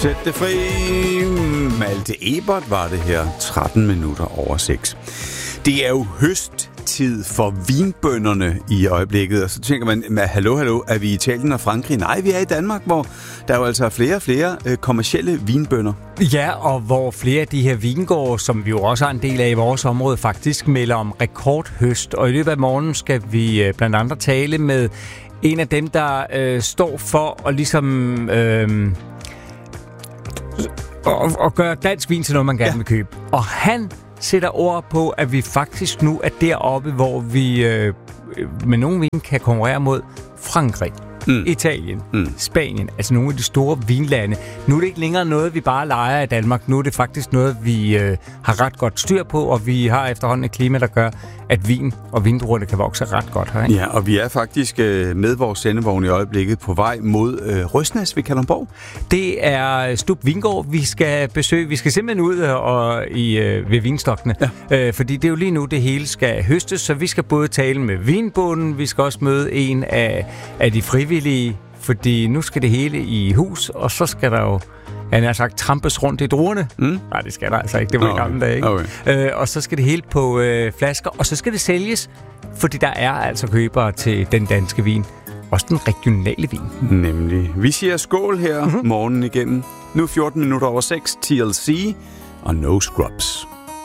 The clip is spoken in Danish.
Sæt det fri. Malte Ebert var det her. 13 minutter over 6. Det er jo høsttid for vinbønderne i øjeblikket, og så tænker man, hallo, er vi i Italien og Frankrig? Nej, vi er i Danmark, hvor der jo altså er flere og flere kommercielle vinbønder. Ja, og hvor flere af de her vingårde, som vi jo også har en del af i vores område, faktisk melder om rekordhøst. Og i løbet af morgenen skal vi blandt andet tale med en af dem, der står for at ligesom og gøre dansk vin til noget, man gerne vil købe. Og han sætter ord på, at vi faktisk nu er deroppe, hvor vi med nogle vin kan konkurrere mod Frankrig, Italien, Spanien, altså nogle af de store vinlande. Nu er det ikke længere noget, vi bare leger i Danmark. Nu er det faktisk noget, vi har ret godt styr på, og vi har efterhånden et klima, der gør, at vin og vindruerne kan vokse ret godt her. Ikke? Ja, og vi er faktisk med vores sendevogn i øjeblikket på vej mod Røsnæs ved Kalundborg. Det er Stub Vingård, vi skal besøge. Vi skal simpelthen ud ved vinstokkene, fordi det er jo lige nu, det hele skal høstes, så vi skal både tale med vinbonden, vi skal også møde en af de frivillige, fordi nu skal det hele i hus, og så skal der jo, han har sagt, trampes rundt i druerne. Nej, det skal der altså ikke. Det var i gamle dage, ikke? Okay. Og så skal det hele på flasker, og så skal det sælges, fordi der er altså købere til den danske vin. Også den regionale vin. Nemlig. Vi siger skål her morgenen igennem. Nu 14 minutter over 6, TLC og No Scrubs.